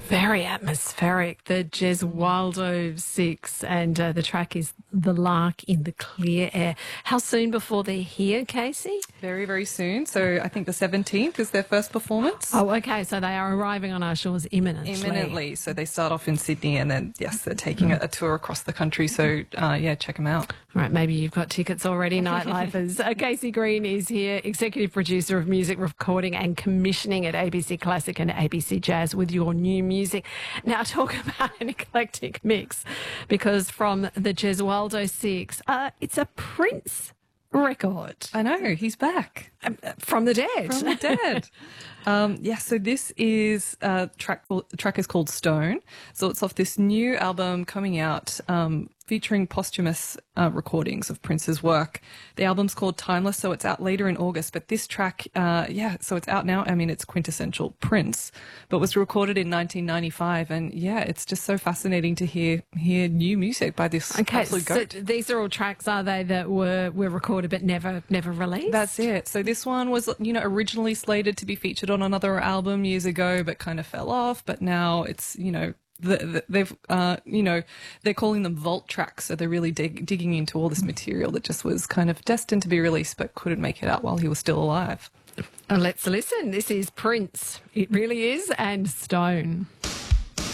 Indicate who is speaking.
Speaker 1: Very atmospheric, the Gesualdo 6, and the track is The Lark in the Clear Air. How soon before they're here, Casey?
Speaker 2: Very, very soon. So I think the 17th is their first performance.
Speaker 1: Oh, okay, so they are arriving on our shores imminently.
Speaker 2: Imminently. So they start off in Sydney and then, yes, they're taking a tour across the country. So, yeah, check them out.
Speaker 1: All right, maybe you've got tickets already, Nightlifers. Casey Green is here, executive producer of music recording and commissioning at ABC Classic and ABC Jazz with your new music. Now, talk about an eclectic mix, because from the Gesualdo 6, it's a Prince record.
Speaker 2: I know, he's back.
Speaker 1: From the dead.
Speaker 2: From the dead. So this is track is called Stone. So it's off this new album coming out, featuring posthumous recordings of Prince's work. The album's called Timeless, so it's out later in August. But this track, so it's out now. I mean, it's quintessential Prince, but was recorded in 1995. And yeah, it's just so fascinating to hear new music by this absolute goat.
Speaker 1: So these are all tracks, are they, that were recorded but never released?
Speaker 2: That's it. So this one was, originally slated to be featured on another album years ago, but kind of fell off. But now it's, they're calling them vault tracks. So they're really digging into all this material that just was kind of destined to be released, but couldn't make it out while he was still alive.
Speaker 1: Let's listen. This is Prince. It really is, and Stone.